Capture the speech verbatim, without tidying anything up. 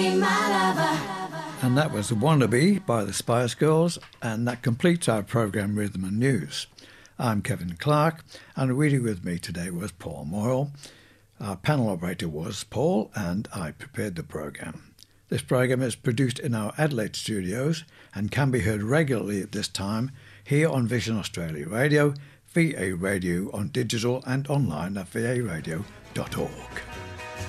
be my lover. And that was Wannabe by the Spice Girls, and that completes our programme Rhythm and News. I'm Kevin Clark, and reading with me today was Paul Moyle. Our panel operator was Paul, and I prepared the programme. This programme is produced in our Adelaide studios and can be heard regularly at this time here on Vision Australia Radio, V A Radio on digital and online at v a radio dot org.